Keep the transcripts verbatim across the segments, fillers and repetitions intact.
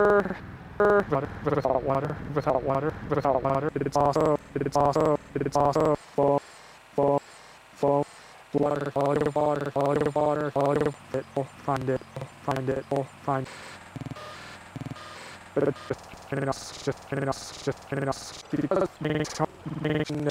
water, without water, without water, without water. It's also, it's also, it's also full, full, full. Water, water, water, water, water, water. It, oh, find it, oh, find it, oh, find. But it's just in us, just in us, just in us. Because meaning, meaning,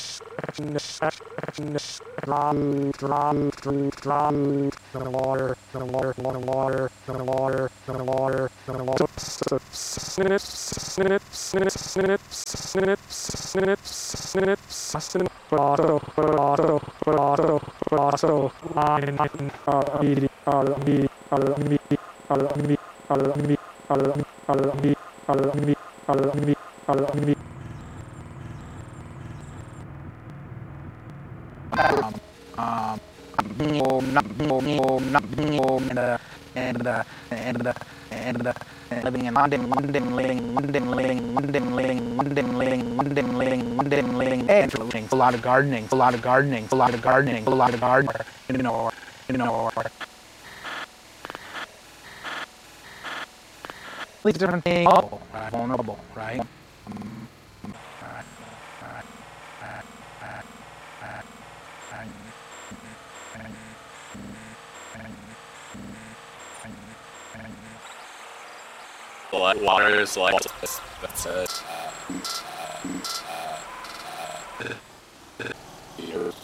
drown, drown, drown. No water, no water, no water, no water, no water, no water. Snips, snips, snips, snips, snips, snips, snips, snips. Auto, auto, auto, auto. Line, line, uh, me, uh, me, uh, me, uh, me, uh, me, uh, me, uh, me. Allow me, allow me, allow me. Um, um, and uh, and uh, and uh, and uh, living in London, London, living, London, living, London, living, London, living, London, living, London, living, and a lot of gardening, a lot of gardening, a lot of gardening, a lot of gardening, you know, you know. These different things. Oh, right. Vulnerable, right? Um, right, right, right, right, right, right, right, water is like that's it.